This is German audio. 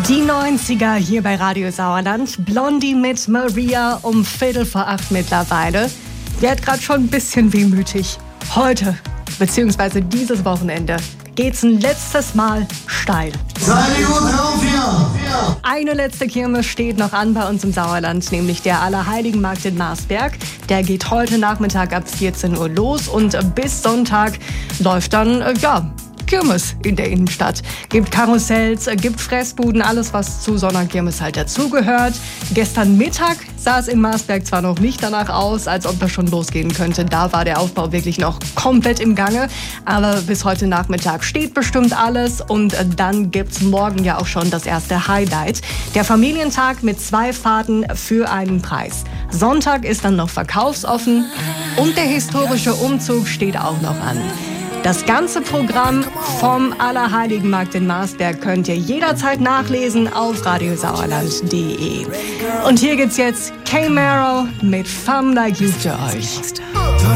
Die 90er hier bei Radio Sauerland. Blondie mit Maria um 7:45 mittlerweile. Wird gerade schon ein bisschen wehmütig. Heute, beziehungsweise dieses Wochenende, geht's ein letztes Mal steil. Seid ihr gut drauf hier? Eine letzte Kirmes steht noch an bei uns im Sauerland, nämlich der Allerheiligenmarkt in Marsberg. Der geht heute Nachmittag ab 14 Uhr los und bis Sonntag läuft dann, Kirmes in der Innenstadt. Gibt Karussells, gibt Fressbuden, alles was zu so einer Kirmes halt dazugehört. Gestern Mittag sah es in Marsberg zwar noch nicht danach aus, als ob das schon losgehen könnte. Da war der Aufbau wirklich noch komplett im Gange. Aber bis heute Nachmittag steht bestimmt alles. Und dann gibt's morgen ja auch schon das erste Highlight. Der Familientag mit 2 Fahrten für einen Preis. Sonntag ist dann noch verkaufsoffen. Und der historische Umzug steht auch noch an. Das ganze Programm vom Allerheiligenmarkt in Marsberg könnt ihr jederzeit nachlesen auf radiosauerland.de. Und hier gibt's jetzt K-Mero mit Femme Like You für euch.